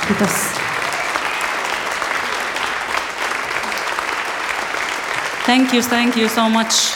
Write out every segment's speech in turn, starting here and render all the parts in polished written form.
Kiitos. Thank you so much.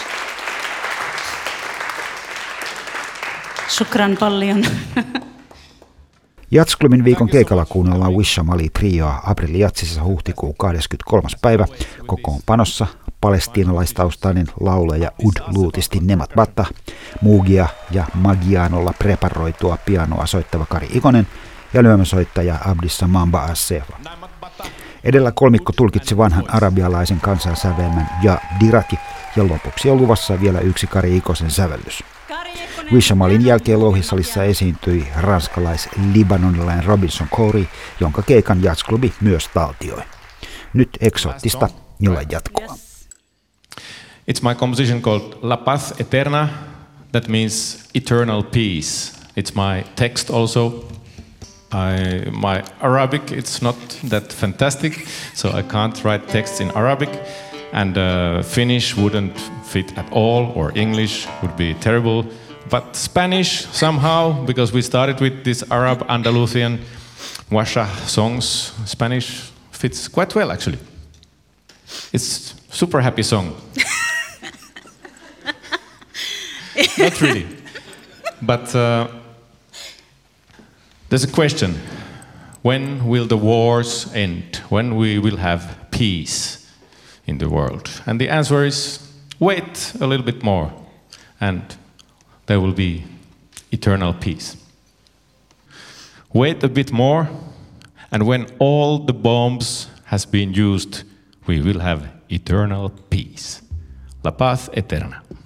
Shukran paljon. Jatsklubin viikon keikalla kuunnellaan Wissam Ali trioa Aprilli Jatsissa huhtikuun 23. päivä kokoonpanossa palestiinalaistaustainen laulaja ud-luutisti Nemat Batta, Mugia ja Magianolla preparoitua pianoa soittava Kari Ikonen ja lyömäsoittaja Abdissa Mamba Asseva. Edellä kolmikko tulkitsi vanhan arabialaisen kansansävelmän ja dirati ja lopuksi on luvassa vielä yksi Kari Ikosen sävellys. Wissam Alin jälkeen Louhisalissa esiintyi ranskalais-libanonilainen Robinson Corey, jonka keikan Jatsklubi myös taltioi. Nyt eksoottista, jolla jatkoa. It's my composition called La Paz Eterna, that means eternal peace. It's my text also. My Arabic, it's not that fantastic, so I can't write texts in Arabic, and Finnish wouldn't fit at all, or English would be terrible. But Spanish somehow, because we started with this Arab Andalusian Washa songs, Spanish fits quite well actually. It's super happy song. Not really. But there's a question. When will the wars end? When we will have peace in the world? And the answer is wait a little bit more and there will be eternal peace. Wait a bit more, and when all the bombs has been used, we will have eternal peace. La paz eterna.